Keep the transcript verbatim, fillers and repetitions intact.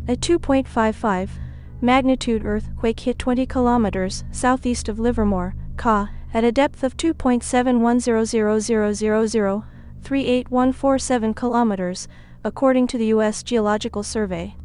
A two point five five magnitude earthquake hit twenty kilometers southeast of Livermore, C A, at a depth of two point seven one zero zero zero zero zero three eight one four seven kilometers, according to the U S Geological Survey.